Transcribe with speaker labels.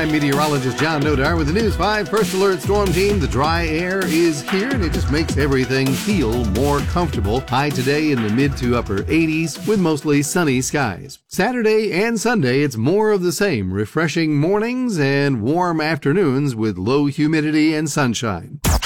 Speaker 1: I'm meteorologist John Nodar with the News 5 First Alert Storm Team. The dry air is here and it just makes everything feel more comfortable. High today in the mid to upper 80s with mostly sunny skies. Saturday and Sunday, it's more of the same. Refreshing mornings and warm afternoons with low humidity and sunshine.